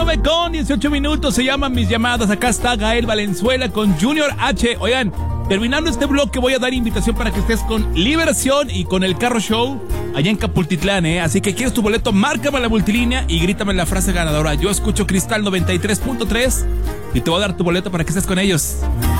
9:18 se llaman mis llamadas. Acá está Gael Valenzuela con Junior H. Oigan, terminando este bloque voy a dar invitación para que estés con Liberación y con el Carro Show allá en Capultitlán, Así que quieres tu boleto, márcame la multilínea y grítame la frase ganadora. Yo escucho Cristal 93.3 y te voy a dar tu boleto para que estés con ellos.